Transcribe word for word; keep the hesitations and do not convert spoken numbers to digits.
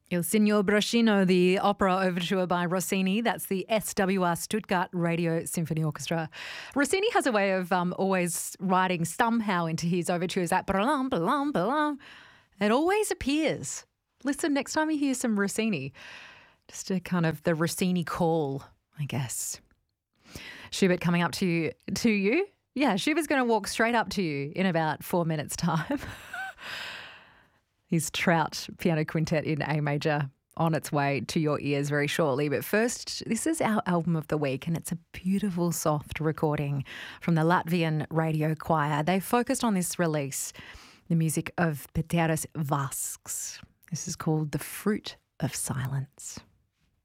Il Signor Brascino, the opera overture by Rossini. That's the S W R Stuttgart Radio Symphony Orchestra. Rossini has a way of um, always writing somehow into his overtures that blah, blah, blah. It always appears. Listen, next time you hear some Rossini, just a kind of the Rossini call, I guess. Schubert coming up to you. To you? Yeah, Schubert's going to walk straight up to you in about four minutes' time. His Trout Piano Quintet in A major on its way to your ears very shortly. But first, this is our album of the week, and it's a beautiful, soft recording from the Latvian Radio Choir. They focused on this release, the music of Pēteris Vasks. This is called The Fruit of Silence.